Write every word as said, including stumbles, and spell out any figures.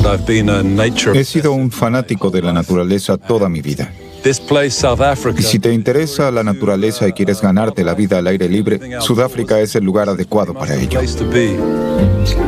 He sido un fanático de la naturaleza toda mi vida. Y si te interesa la naturaleza y quieres ganarte la vida al aire libre, Sudáfrica es el lugar adecuado para ello.